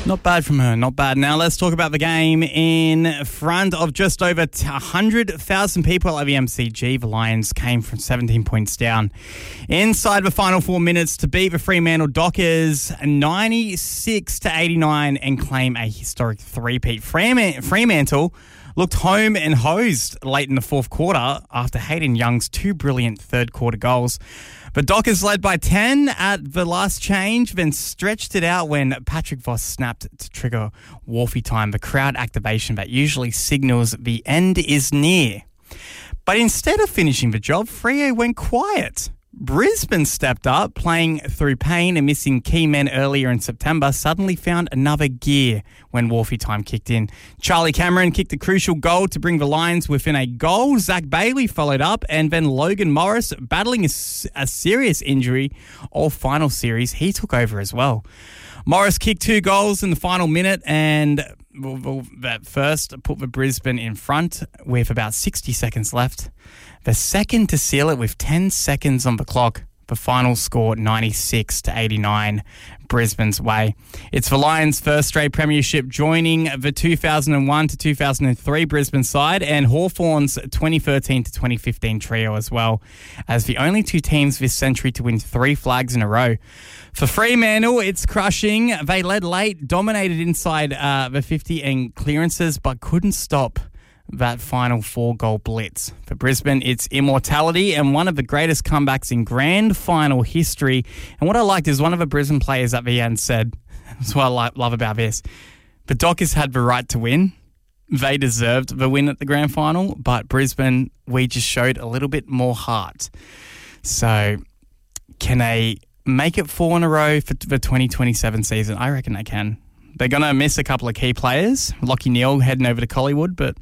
Not bad from her, not bad. Now let's talk about the game in front of just over 100,000 people at the MCG. The Lions came from 17 points down inside the final 4 minutes to beat the Fremantle Dockers 96-89 and claim a historic three-peat. Fremantle looked home and hosed late in the fourth quarter after Hayden Young's two brilliant third-quarter goals. The Dockers led by 10 at the last change, then stretched it out when Patrick Voss snapped to trigger Wolfie time, the crowd activation that usually signals the end is near. But instead of finishing the job, Freo went quiet. Brisbane stepped up, playing through pain and missing key men earlier in September, suddenly found another gear when Wolfie time kicked in. Charlie Cameron kicked a crucial goal to bring the Lions within a goal. Zach Bailey followed up, and then Logan Morris, battling a serious injury all final series, he took over as well. Morris kicked 2 goals in the final minute, and that first put the Brisbane in front with about 60 seconds left. The second to seal it with 10 seconds on the clock. The final score 96-89 Brisbane's way. It's the Lions' first straight premiership, joining the 2001-2003 Brisbane side and Hawthorn's 2013-2015 trio as well, as the only two teams this century to win 3 flags in a row. For Fremantle, it's crushing. They led late, dominated inside the 50 and clearances, but couldn't stop that final 4-goal blitz. For Brisbane, it's immortality and one of the greatest comebacks in grand final history. And what I liked is one of the Brisbane players at the end said, that's what I love about this, the Dockers had the right to win. They deserved the win at the grand final, but Brisbane, we just showed a little bit more heart. So can they make it 4 in a row for the 2027 season? I reckon they can. They're going to miss a couple of key players. Lachie Neale heading over to Collingwood, but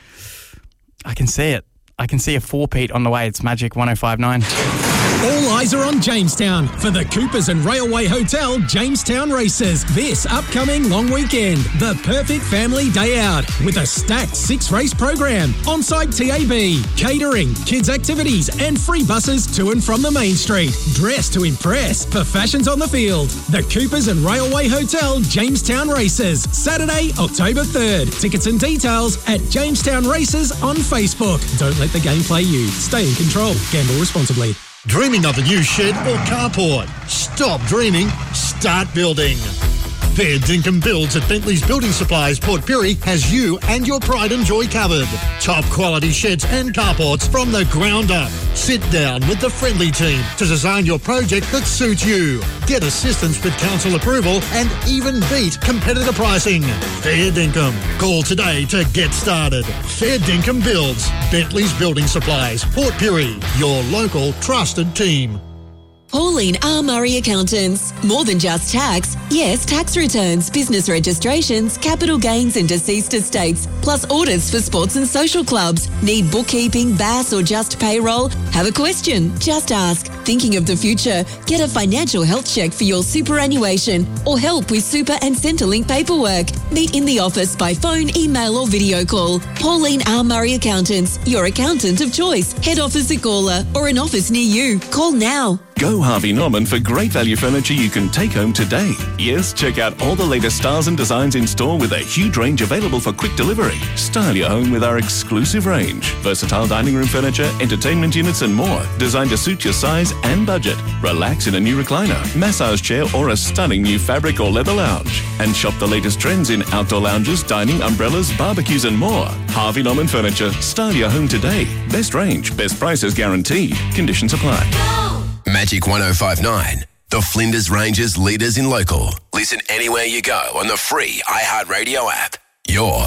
I can see it. I can see a 4-peat on the way. It's Magic 105.9. All eyes are on Jamestown for the Coopers and Railway Hotel Jamestown Races this upcoming long weekend. The perfect family day out with a stacked 6-race program, on-site TAB, catering, kids activities and free buses to and from the main street. Dress to impress for fashions on the field. The Coopers and Railway Hotel Jamestown Races, Saturday, October 3rd. Tickets and details at Jamestown Races on Facebook. Don't let the game play you. Stay in control. Gamble responsibly. Dreaming of a new shed or carport? Stop dreaming, start building. Fair Dinkum Builds at Bentley's Building Supplies, Port Pirie has you and your pride and joy covered. Top quality sheds and carports from the ground up. Sit down with the friendly team to design your project that suits you. Get assistance with council approval and even beat competitor pricing. Fair Dinkum. Call today to get started. Fair Dinkum Builds, Bentley's Building Supplies, Port Pirie, your local trusted team. Pauline R. Murray Accountants. More than just tax. Yes, tax returns, business registrations, capital gains and deceased estates, plus audits for sports and social clubs. Need bookkeeping, BAS or just payroll? Have a question? Just ask. Thinking of the future? Get a financial health check for your superannuation or help with super and Centrelink paperwork. Meet in the office by phone, email or video call. Pauline R. Murray Accountants, your accountant of choice. Head office at Gawler or an office near you. Call now. Go Harvey Norman for great value furniture you can take home today. Yes, check out all the latest styles and designs in store with a huge range available for quick delivery. Style your home with our exclusive range. Versatile dining room furniture, entertainment units and more, designed to suit your size and budget. Relax in a new recliner, massage chair or a stunning new fabric or leather lounge. And shop the latest trends in outdoor lounges, dining, umbrellas, barbecues and more. Harvey Norman Furniture. Style your home today. Best range, best prices guaranteed. Conditions apply. Magic 105.9, the Flinders Ranges leaders in local. Listen anywhere you go on the free iHeartRadio app. Your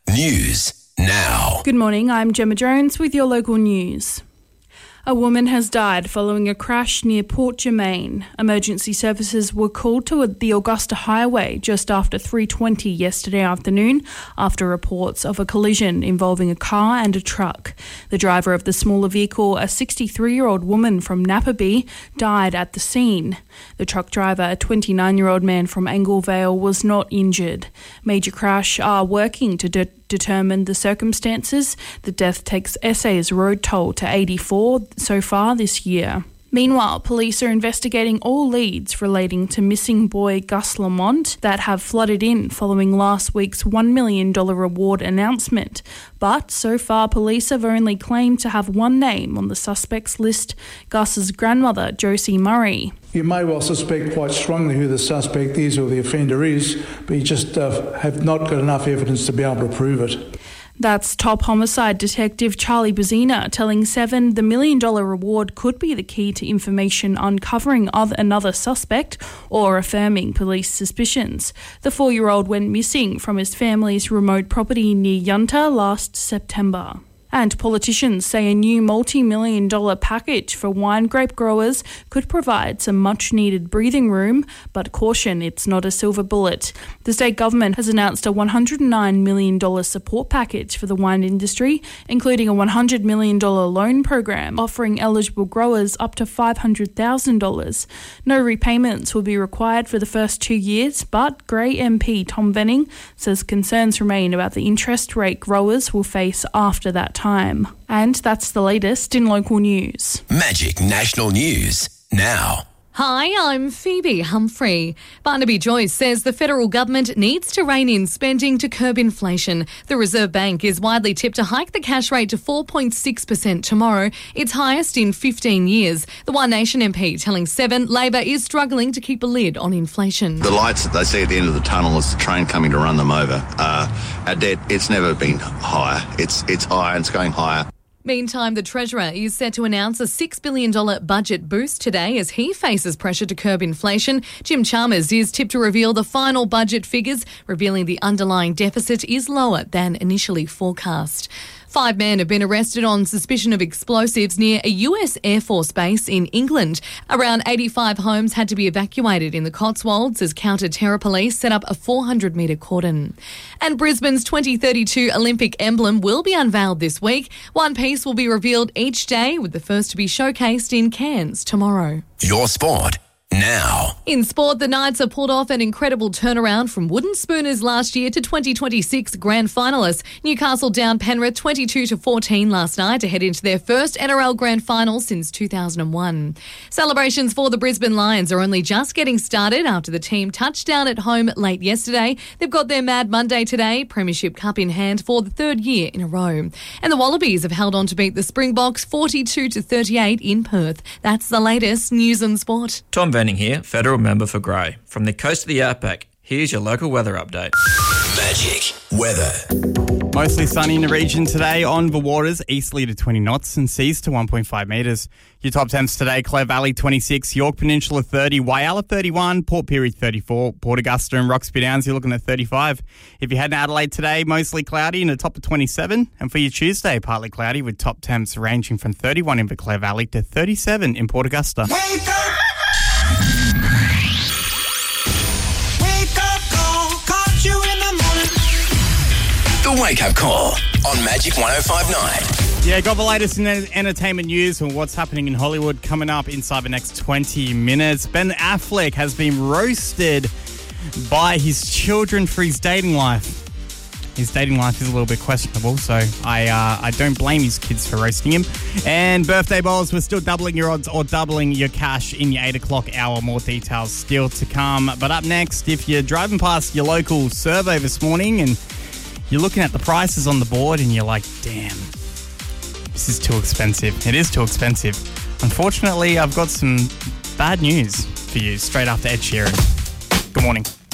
news now. Good morning, I'm Gemma Jones with your local news. A woman has died following a crash near Port Germain. Emergency services were called to the Augusta Highway just after 3:20 yesterday afternoon after reports of a collision involving a car and a truck. The driver of the smaller vehicle, a 63-year-old woman from Napperby, died at the scene. The truck driver, a 29-year-old man from Anglevale, was not injured. Major Crash are working to determine the circumstances. The death takes SA's road toll to 84 so far this year. Meanwhile, police are investigating all leads relating to missing boy Gus Lamont that have flooded in following last week's $1 million reward announcement. But so far, police have only claimed to have one name on the suspects list, Gus's grandmother, Josie Murray. You may well suspect quite strongly who the suspect is or the offender is, but you just have not got enough evidence to be able to prove it. That's top homicide detective Charlie Bazina telling Seven the $1 million reward could be the key to information uncovering another suspect or affirming police suspicions. The 4-year-old went missing from his family's remote property near Yunta last September. And politicians say a new multi-million-dollar package for wine grape growers could provide some much-needed breathing room, but caution, it's not a silver bullet. The state government has announced a $109 million support package for the wine industry, including a $100 million loan program offering eligible growers up to $500,000. No repayments will be required for the first 2 years, but Grey MP Tom Venning says concerns remain about the interest rate growers will face after that time. And that's the latest in local news. Magic National News now. Hi, I'm Phoebe Humphrey. Barnaby Joyce says the federal government needs to rein in spending to curb inflation. The Reserve Bank is widely tipped to hike the cash rate to 4.6% tomorrow, its highest in 15 years. The One Nation MP telling Seven Labor is struggling to keep a lid on inflation. The lights that they see at the end of the tunnel is the train coming to run them over. Our debt, it's never been higher. It's higher and it's going higher. Meantime, the Treasurer is set to announce a $6 billion budget boost today as he faces pressure to curb inflation. Jim Chalmers is tipped to reveal the final budget figures, revealing the underlying deficit is lower than initially forecast. 5 men have been arrested on suspicion of explosives near a US Air Force base in England. Around 85 homes had to be evacuated in the Cotswolds as counter-terror police set up a 400-metre cordon. And Brisbane's 2032 Olympic emblem will be unveiled this week. One piece will be revealed each day, with the first to be showcased in Cairns tomorrow. Your sport now. In sport, the Knights have pulled off an incredible turnaround from wooden spooners last year to 2026 grand finalists. Newcastle downed Penrith 22-14 last night to head into their first NRL grand final since 2001. Celebrations for the Brisbane Lions are only just getting started after the team touched down at home late yesterday. They've got their Mad Monday today, Premiership Cup in hand for the 3rd year in a row. And the Wallabies have held on to beat the Springboks 42-38 in Perth. That's the latest news and sport. Tom Venning here, federal member for Grey. From the coast of the outback, here's your local weather update. Magic weather. Mostly sunny in the region today on the waters, easterly to 20 knots and seas to 1.5 metres. Your top temps today, Clare Valley 26, York Peninsula 30, Whyalla 31, Port Pirie 34, Port Augusta and Roxby Downs, you're looking at 35. If you head to Adelaide today, mostly cloudy and a top of 27. And for your Tuesday, partly cloudy with top temps ranging from 31 in the Clare Valley to 37 in Port Augusta. Wake up! Wake up call, caught you in the morning. The Wake Up Call on Magic 105.9. Yeah, got the latest in entertainment news and what's happening in Hollywood coming up inside the next 20 minutes. Ben Affleck has been roasted by his children for his dating life. His dating life is a little bit questionable, so I don't blame his kids for roasting him. And birthday bowls, we're still doubling your odds or doubling your cash in your 8 o'clock hour. More details still to come. But up next, if you're driving past your local survey this morning and you're looking at the prices on the board and you're like, damn, this is too expensive. It is too expensive. Unfortunately, I've got some bad news for you straight after Ed Sheeran. Good morning.